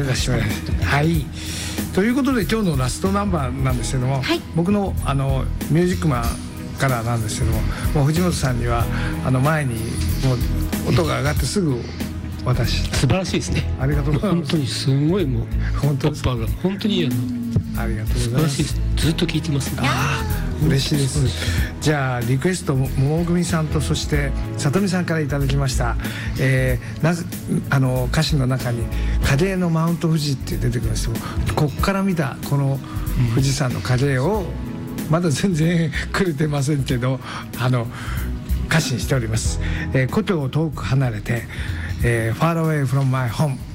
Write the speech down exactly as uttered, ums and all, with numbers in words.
出します。はい、ということで今日のラストナンバーなんですけども、はい、僕のあのミュージックマンからなんですけども、もう藤本さんにはあの前にもう音が上がってすぐ私素晴らしいですね。 ありがとうございます。 本当にすごいもう本当ポッパーが本当にいいやありがとうございます。 ずっと聴いてますね。 ああ嬉しいです。じゃあリクエスト桃組さんとそして里見さんからいただきました、えー、なぜあの歌詞の中にカレーのマウント富士って出てくるんですけど、こっから見たこの富士山のカレーをまだ全然くれてませんけど、あの歌詞にしております。えー、故郷を遠く離れて、えー、Far away from my home